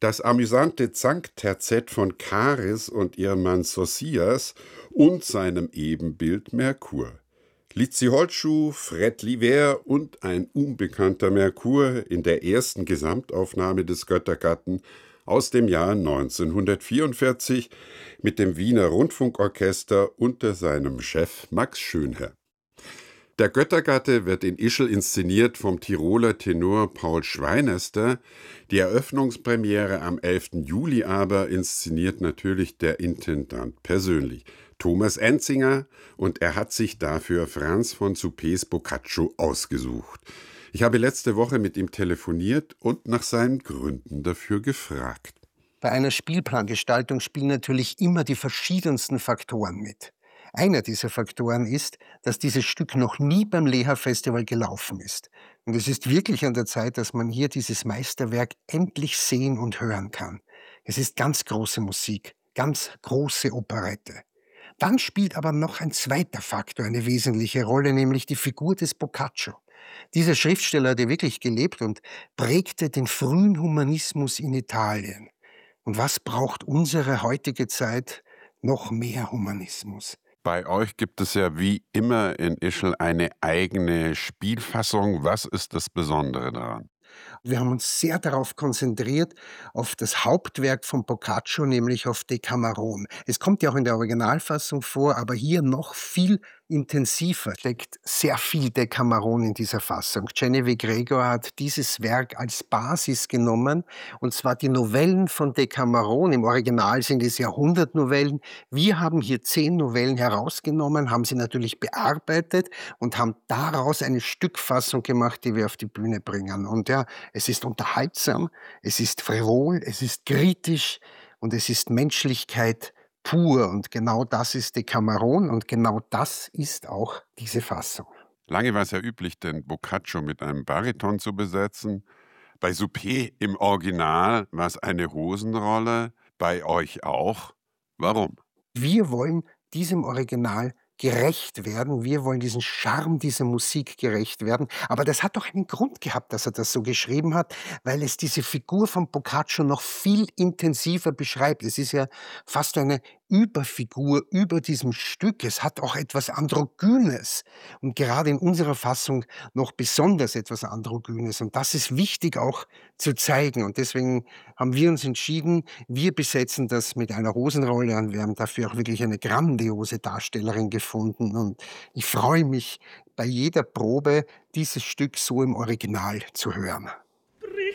Das amüsante Zankterzett von Karis und ihrem Mann Sossias und seinem Ebenbild Merkur. Lizzi Holtschuh, Fred Liver und ein unbekannter Merkur in der ersten Gesamtaufnahme des Göttergatten aus dem Jahr 1944 mit dem Wiener Rundfunkorchester unter seinem Chef Max Schönherr. Der Göttergatte wird in Ischl inszeniert vom Tiroler Tenor Paul Schweinester. Die Eröffnungspremiere am 11. Juli aber inszeniert natürlich der Intendant persönlich, Thomas Enzinger, und er hat sich dafür Franz von Suppes Boccaccio ausgesucht. Ich habe letzte Woche mit ihm telefoniert und nach seinen Gründen dafür gefragt. Bei einer Spielplangestaltung spielen natürlich immer die verschiedensten Faktoren mit. Einer dieser Faktoren ist, dass dieses Stück noch nie beim Leha-Festival gelaufen ist. Und es ist wirklich an der Zeit, dass man hier dieses Meisterwerk endlich sehen und hören kann. Es ist ganz große Musik, ganz große Operette. Dann spielt aber noch ein zweiter Faktor eine wesentliche Rolle, nämlich die Figur des Boccaccio. Dieser Schriftsteller hat ja wirklich gelebt und prägte den frühen Humanismus in Italien. Und was braucht unsere heutige Zeit? Noch mehr Humanismus. Bei euch gibt es ja wie immer in Ischl eine eigene Spielfassung. Was ist das Besondere daran? Wir haben uns sehr darauf konzentriert, auf das Hauptwerk von Boccaccio, nämlich auf Decameron. Es kommt ja auch in der Originalfassung vor, aber hier noch viel intensiver steckt sehr viel Decameron in dieser Fassung. Genevieve Gregor hat dieses Werk als Basis genommen, und zwar die Novellen von Decameron. Im Original sind es ja 100 Novellen. Wir haben hier 10 Novellen herausgenommen, haben sie natürlich bearbeitet und haben daraus eine Stückfassung gemacht, die wir auf die Bühne bringen. Und ja, es ist unterhaltsam, es ist frivol, es ist kritisch und es ist Menschlichkeit pur. Und genau das ist Decameron und genau das ist auch diese Fassung. Lange war es ja üblich, den Boccaccio mit einem Bariton zu besetzen. Bei Suppes im Original war es eine Hosenrolle, bei euch auch. Warum? Wir wollen diesem Original gerecht werden. Wir wollen diesen Charme dieser Musik gerecht werden. Aber das hat doch einen Grund gehabt, dass er das so geschrieben hat, weil es diese Figur von Boccaccio noch viel intensiver beschreibt. Es ist ja fast eine Überfigur über diesem Stück. Es hat auch etwas Androgynes und gerade in unserer Fassung noch besonders etwas Androgynes. Und das ist wichtig auch zu zeigen. Und deswegen haben wir uns entschieden, wir besetzen das mit einer Hosenrolle und wir haben dafür auch wirklich eine grandiose Darstellerin gefunden. Und ich freue mich, bei jeder Probe dieses Stück so im Original zu hören.